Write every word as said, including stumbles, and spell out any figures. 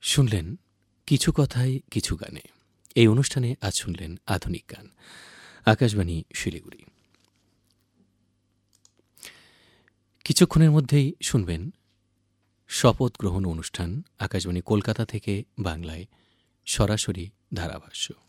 শুনলেন কিছু কথায় কিছু গানে। এই অনুষ্ঠানে আজ শুনলেন আধুনিক গান। আকাশবাণী শিলিগুড়ি। কিছুক্ষণের মধ্যেই শুনবেন শপথ গ্রহণ অনুষ্ঠান আকাশবাণী কলকাতা থেকে বাংলায় সরাসরি ধারাভাষ্য।